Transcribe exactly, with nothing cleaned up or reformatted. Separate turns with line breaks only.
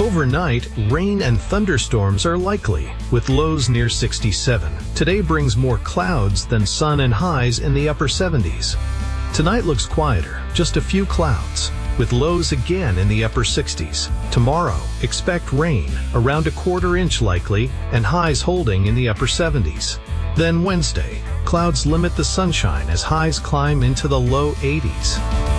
Overnight, rain and thunderstorms are likely, with lows near sixty-seven. Today brings more clouds than sun and highs in the upper seventies. Tonight looks quieter, just a few clouds, with lows again in the upper sixties. Tomorrow, expect rain, around a quarter inch likely, and highs holding in the upper seventies. Then Wednesday, clouds limit the sunshine as highs climb into the low eighties.